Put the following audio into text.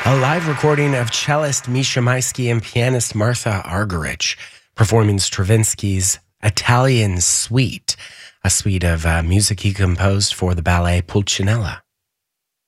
A live recording of cellist Misha Maisky and pianist Martha Argerich performing Stravinsky's Italian Suite, a suite of music he composed for the ballet Pulcinella.